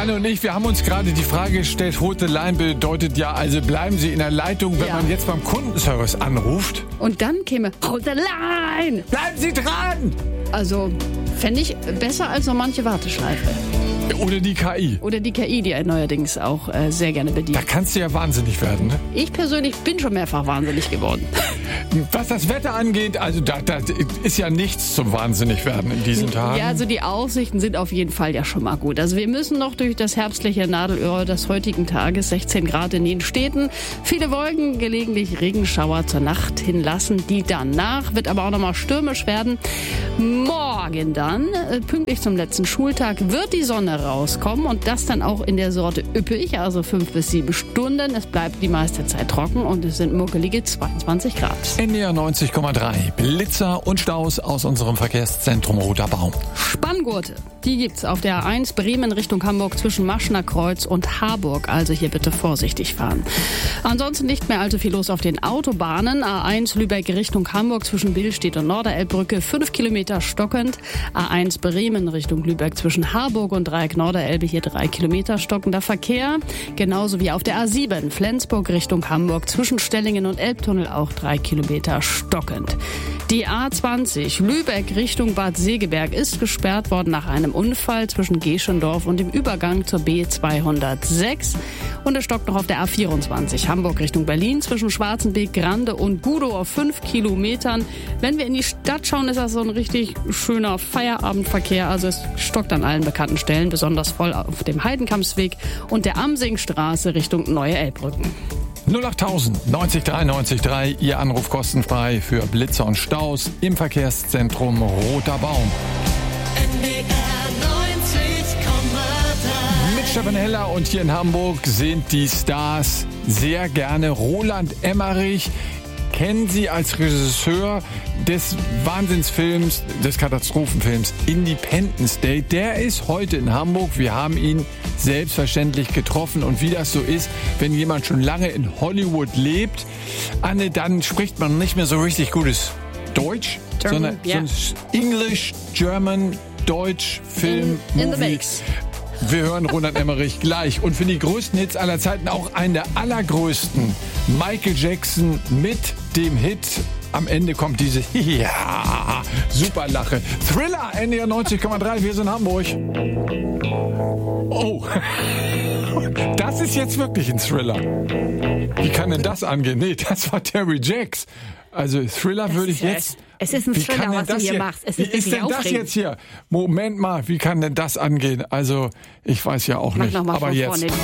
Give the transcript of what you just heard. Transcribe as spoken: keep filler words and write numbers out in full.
Anne und ich, wir haben uns gerade die Frage gestellt, Rote Line bedeutet ja, also bleiben Sie in der Leitung, wenn Ja. man jetzt beim Kundenservice anruft. Und dann käme Rote Line. Bleiben Sie dran! Also fände ich besser als so manche Warteschleife. Oder die K I. Oder die K I, die neuerdings auch äh, sehr gerne bedient. Da kannst du ja wahnsinnig werden, ne? Ich persönlich bin schon mehrfach wahnsinnig geworden. Was das Wetter angeht, also da, da ist ja nichts zum wahnsinnig werden in diesen Tagen. Ja, also die Aussichten sind auf jeden Fall ja schon mal gut. Also wir müssen noch durch das herbstliche Nadelöhr des heutigen Tages, sechzehn Grad in den Städten. Viele Wolken, gelegentlich Regenschauer zur Nacht hinlassen. Die danach wird aber auch noch mal stürmisch werden. Morgen dann, äh, pünktlich zum letzten Schultag, wird die Sonne rauskommen und das dann auch in der Sorte üppig, also fünf bis sieben Stunden. Es bleibt die meiste Zeit trocken und es sind muckelige zweiundzwanzig Grad. N D R neunzig Komma drei. Blitzer und Staus aus unserem Verkehrszentrum Roter Baum. Spanngurte, die gibt's auf der A eins Bremen Richtung Hamburg zwischen Maschner Kreuz und Harburg. Also hier bitte vorsichtig fahren. Ansonsten nicht mehr allzu viel los auf den Autobahnen. A eins Lübeck Richtung Hamburg zwischen Billstedt und Norderelbbrücke fünf Kilometer stockend. A eins Bremen Richtung Lübeck zwischen Harburg und Dreieck Norderelbe hier drei Kilometer stockender Verkehr. Genauso wie auf der A sieben Flensburg Richtung Hamburg zwischen Stellingen und Elbtunnel auch drei Kilometer stockend. Die A zwanzig Lübeck Richtung Bad Segeberg ist gesperrt worden nach einem Unfall zwischen Geschendorf und dem Übergang zur B zweihundertsechs. Und es stockt noch auf der A vierundzwanzig Hamburg Richtung Berlin zwischen Schwarzenbeek, Grande und Gudow auf fünf Kilometern. Wenn wir in die Stadt schauen, ist das so ein richtig schöner Feierabendverkehr. Also es stockt an allen bekannten Stellen, besonders voll auf dem Heidenkampsweg und der Amsingstraße Richtung Neue Elbbrücken. null achttausend neunzig drei neunzig drei, Ihr Anruf kostenfrei für Blitzer und Staus im Verkehrszentrum Roter Baum. N D R neunzig Komma drei. Mit Stefan Heller und hier in Hamburg sind die Stars sehr gerne. Roland Emmerich kennen Sie als Regisseur des Wahnsinnsfilms, des Katastrophenfilms Independence Day. Der ist heute in Hamburg. Wir haben ihn selbstverständlich getroffen. Und wie das so ist, wenn jemand schon lange in Hollywood lebt, Anne, dann spricht man nicht mehr so richtig gutes Deutsch, German, sondern ja. so English, German, Deutsch, Film, In- in the Movie. mix. Wir hören Roland Emmerich gleich. Und für die größten Hits aller Zeiten auch einen der allergrößten. Michael Jackson mit dem Hit. Am Ende kommt diese ja, super Lache. Thriller, N D R neunzig Komma drei, wir sind Hamburg. Oh, das ist jetzt wirklich ein Thriller. Wie kann denn das angehen? Nee, das war Terry Jacks. Also Thriller Das würde ist ich ja- jetzt... es ist ein Wie Thriller, kann denn was du das hier jetzt- machst. Es Wie ist ist wirklich denn das aufregend. jetzt hier? Moment mal, wie kann denn das angehen? Also ich weiß ja auch Mach nicht. noch mal Aber von jetzt... vorne.